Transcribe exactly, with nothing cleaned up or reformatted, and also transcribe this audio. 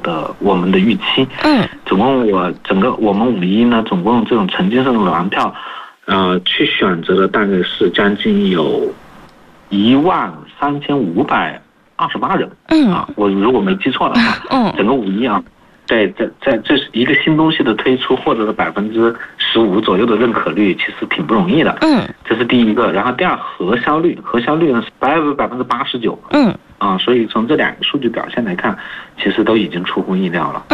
的我们的预期。 嗯， 总共我整个我们五一呢，总共这种沉浸式的玩票，呃，去选择的大概是将近有一万三千五百二十八人。 嗯啊，我如果没记错的话， 嗯， 整个五一啊。在在在，这是一个新东西的推出，获得了百分之十五左右的认可率，其实挺不容易的。 嗯， 这是第一个。然后第二，核销率，核销率呢是百分百分之八十九。 嗯， 啊，所以从这两个数据表现来看，其实都已经出乎意料了。